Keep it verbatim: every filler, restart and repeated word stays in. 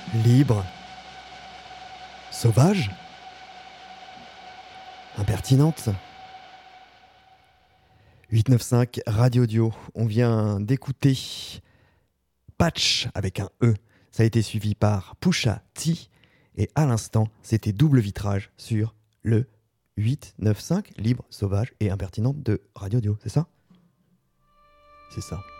Libre. Sauvage. Impertinente. huit neuf cinq Radio Dio. On vient d'écouter Patch avec un E. Ça a été suivi par Pusha T. Et à l'instant, c'était Double Vitrage sur le huit neuf cinq Libre, Sauvage et Impertinente de Radio Dio. C'est ça ? C'est ça.